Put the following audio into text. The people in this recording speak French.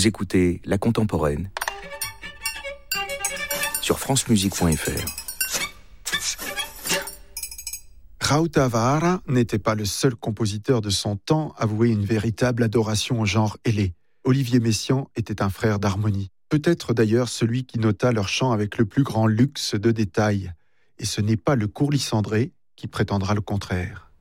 Vous écoutez La Contemporaine sur francemusique.fr. Raoult Avara n'était pas le seul compositeur de son temps à vouer une véritable adoration au genre ailé. Olivier Messiaen était un frère d'harmonie. Peut-être d'ailleurs celui qui nota leur chant avec le plus grand luxe de détails. Et ce n'est pas le courlis cendré qui prétendra le contraire.